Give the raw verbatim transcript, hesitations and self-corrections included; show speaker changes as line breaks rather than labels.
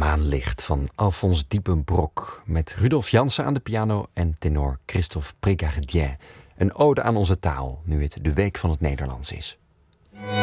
Maanlicht van Alfons Diepenbrok met Rudolf Jansen aan de piano en tenor Christophe Prégardien. Een ode aan onze taal, nu het de Week van het Nederlands is.